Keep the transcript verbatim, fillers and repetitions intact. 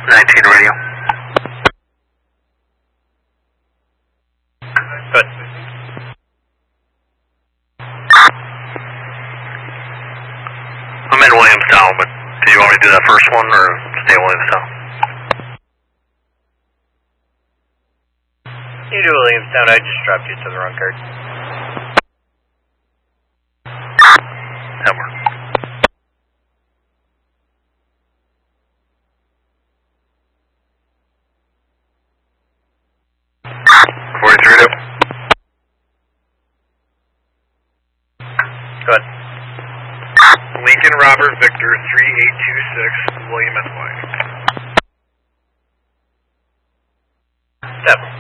nineteen radio. Good. I'm in Williamstown, but do you want me to do that first one or stay in Williamstown? You do Williamstown, I just dropped you to the wrong card. That works. forty-three two. Good. Lincoln Robert Victor three eight two six, William S Y. Step.